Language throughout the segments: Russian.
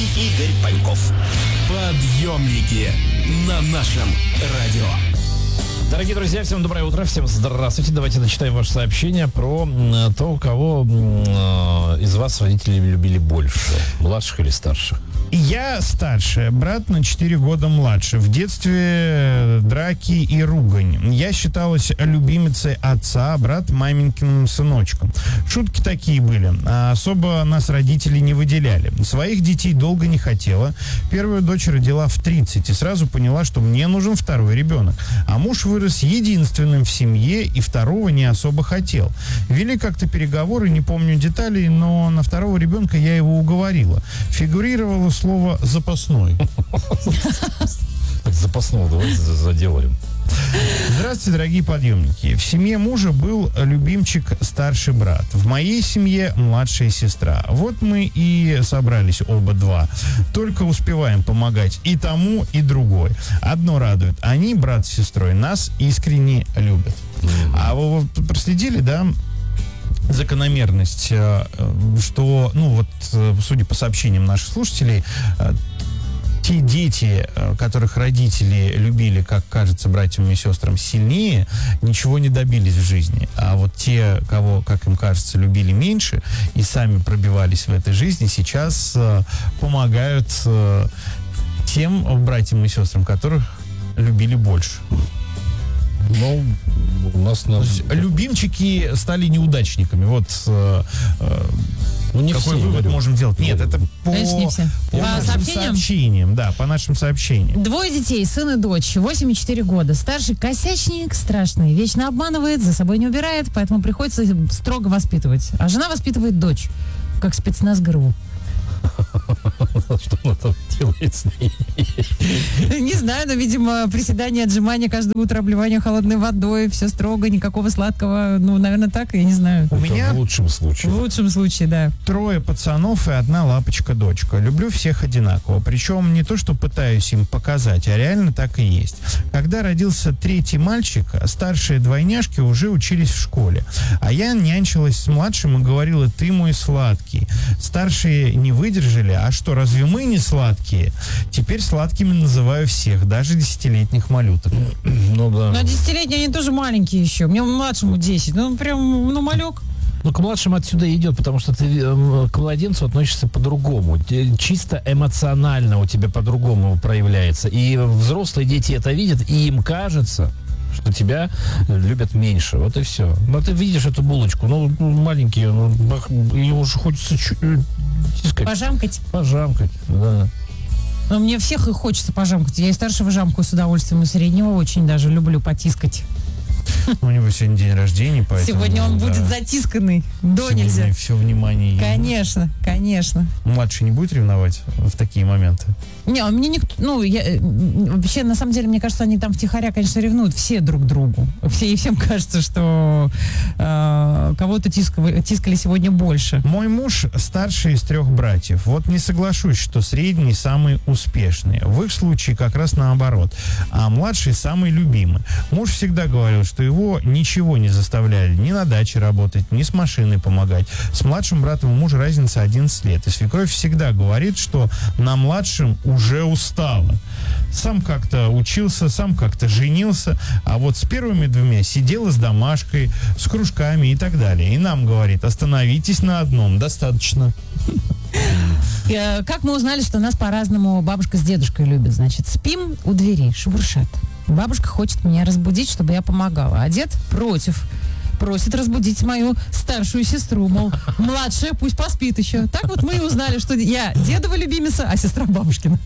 Игорь Паньков. Подъемники на нашем радио. Дорогие друзья, всем доброе утро, всем здравствуйте. Давайте начитаем ваше сообщение про то, кого из вас родители любили больше, младших или старших. Я старше, брат на 4 года младше. В детстве драки и ругань. Я считалась любимицей отца, а брат маменькиным сыночком. Шутки такие были, а особо нас родители не выделяли. Своих детей долго не хотела. Первую дочь родила в 30 и сразу поняла, что мне нужен второй ребенок. А муж вырос единственным в семье и второго не особо хотел. Вели как-то переговоры, не помню деталей, но на второго ребенка я его уговорила. Фигурировало слово «запасной». Запасного давайте заделаем. Здравствуйте, дорогие подъемники. В семье мужа был любимчик старший брат. В моей семье младшая сестра. Вот мы и собрались оба два. Только успеваем помогать и тому, и другой. Одно радует. Они, брат с сестрой, нас искренне любят. А вы проследили, да, закономерность, что, судя по сообщениям наших слушателей, те дети, которых родители любили, как кажется, братьям и сестрам сильнее, ничего не добились в жизни. А вот те, кого, как им кажется, любили меньше и сами пробивались в этой жизни, сейчас помогают тем братьям и сестрам, которых любили больше. Ну, у нас... Любимчики стали неудачниками. Вот... не какой все, вывод можем делать? Нет, это по нашим сообщениям. Да, по нашим сообщениям. 2 детей, сын и дочь, 8 и 4 года. Старший косячник страшный, вечно обманывает, за собой не убирает, поэтому приходится строго воспитывать. А жена воспитывает дочь, как спецназ ГРУ. Что она там делает с ней? Не знаю, но, видимо, приседания, отжимания каждое утро, обливание холодной водой, все строго, никакого сладкого. Ну, наверное, так, я не знаю. У меня в лучшем случае. В лучшем случае, да. 3 пацанов и 1 лапочка-дочка. Люблю всех одинаково. Причем не то, что пытаюсь им показать, а реально так и есть. Когда родился 3-й мальчик, старшие двойняшки уже учились в школе. А я нянчилась с младшим и говорила: ты мой сладкий. Старшие не выдержали. А что, разве мы не сладкие? Теперь сладкими называю всех, даже 10-летних малюток. Ну да. Но 10-летние они тоже маленькие еще. Мне младшему 10. Ну, прям, малек. Ну, к младшим отсюда идет, потому что ты к младенцу относишься по-другому. Чисто эмоционально у тебя по-другому проявляется. И взрослые дети это видят, и им кажется, что тебя любят меньше. Вот и все. Но ты видишь эту булочку, маленькие, ее уже хочется тискать. Пожамкать, да. Но мне всех их хочется пожамкать. Я и старшего жамкаю с удовольствием, и среднего очень даже люблю потискать. У него сегодня день рождения, поэтому... Сегодня он будет затисканный. До нельзя. Все внимание ему. Конечно. Младший не будет ревновать в такие моменты? Не, мне никто... вообще, на самом деле, мне кажется, они там втихаря, конечно, ревнуют все друг другу. И всем кажется, что кого-то тискали сегодня больше. Мой муж старший из 3 братьев. Вот не соглашусь, что средний самый успешный. В их случае как раз наоборот. А младший самый любимый. Муж всегда говорил, что его ничего не заставляли ни на даче работать, ни с машиной помогать. С младшим братом у мужа разница 11 лет. И свекровь всегда говорит, что на младшем уже устала. Сам как-то учился, сам как-то женился, а вот с первыми 2 сидела с домашкой, с кружками и так далее. И нам говорит: остановитесь на одном, достаточно. Как мы узнали, что нас по-разному бабушка с дедушкой любят? Значит, спим у двери, шебуршат. Бабушка хочет меня разбудить, чтобы я помогала, а дед против. Просит разбудить мою старшую сестру, мол, младшая пусть поспит еще. Так вот мы и узнали, что я дедова любимица, а сестра бабушкина.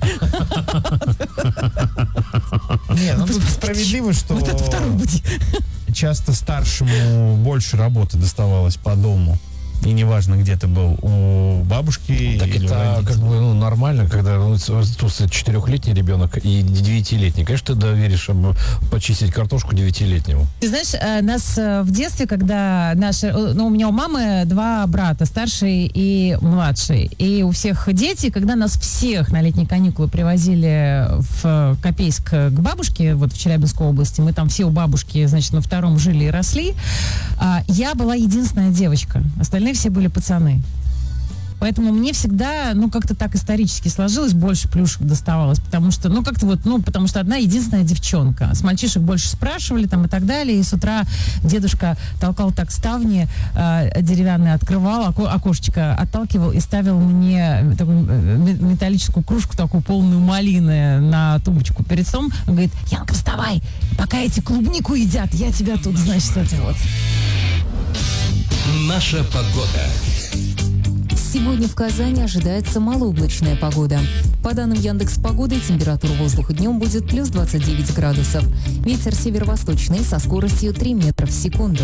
Нет, тут справедливо, что вот это второй буди. Часто старшему больше работы доставалось по дому. И неважно, где ты был, у бабушки так или это у родителей. Нормально, когда 4-летний ребенок и 9-летний. Конечно, ты доверишь почистить картошку 9-летнему. Ты знаешь, нас в детстве, когда у меня у мамы 2 брата, старший и младший. И у всех дети, когда нас всех на летние каникулы привозили в Копейск к бабушке, вот в Челябинской области, мы там все у бабушки, значит, на 2-м жили и росли, я была единственная девочка. Остальные все были пацаны. Поэтому мне всегда, как-то так исторически сложилось, больше плюшек доставалось, потому что, потому что одна единственная девчонка. С мальчишек больше спрашивали там и так далее, и с утра дедушка толкал так ставни деревянные, открывал, окошечко отталкивал и ставил мне такую металлическую кружку, такую полную малины на тумбочку перед сном. Он говорит: Янка, вставай, пока эти клубнику едят, я тебя тут, значит, это вот. Наша погода. Сегодня в Казани ожидается малооблачная погода. По данным Яндекс.Погоды, температура воздуха днем будет плюс 29 градусов. Ветер северо-восточный со скоростью 3 метра в секунду.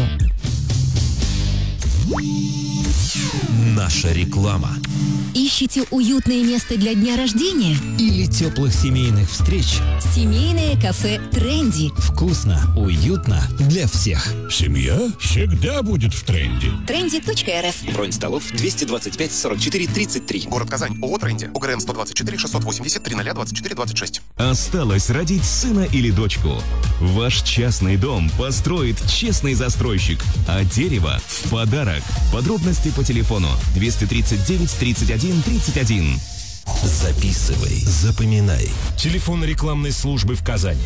Наша реклама. Ищете уютное место для дня рождения? Или теплых семейных встреч. Семейное кафе «Тренди». Вкусно, уютно для всех. Семья всегда будет в тренде. Trendy.rf. Бронь столов 225 44 33. Город Казань. ООО «Тренди». УГРН 124 680 3024 26. Осталось родить сына или дочку. Ваш частный дом построит честный застройщик, а дерево в подарок. Подробности по телефону 239 31 31. Записывай, запоминай. Телефон рекламной службы в Казани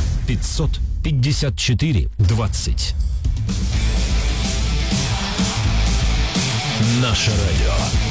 554 20. Наше радио.